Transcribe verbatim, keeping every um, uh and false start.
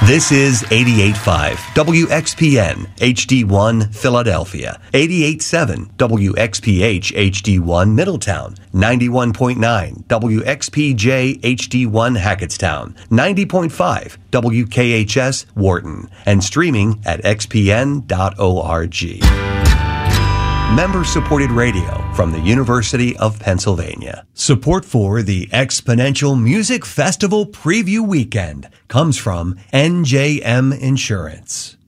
This is eighty-eight point five W X P N H D one Philadelphia, eighty-eight point seven W X P H H D one Middletown, ninety-one point nine W X P J H D one Hackettstown, ninety point five W K H S Wharton, and streaming at x p n dot org. Member-supported radio from the University of Pennsylvania. Support for the Exponential Music Festival Preview Weekend comes from N J M Insurance.